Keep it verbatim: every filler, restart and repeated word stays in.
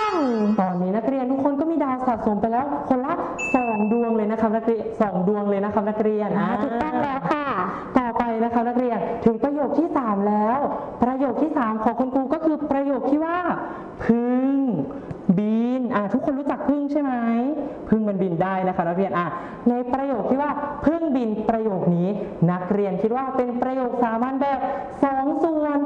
งตอนนี้นักเรียนทุกคนก็มีดาวสะสมไปแล้วคนละสองดวงเลยนะครับนักเรียนสองดวงเลยนะครับนักเรียนถูกต้องแล้วค่ะต่อไปนะครับนักเรียนถึงประโยคที่สามแล้ว ประโยคที่สามของคุณครูก็คือประโยคที่ว่าพึ่งบินอ่ะทุกคนรู้จักพึ่งใช่ไหมพึ่งมันบินได้นะคะนักเรียนอ่ะในประโยคที่ว่าพึ่งบินประโยคนี้นักเรียนคิดว่าเป็นประโยคสามัญแบบสองส่วน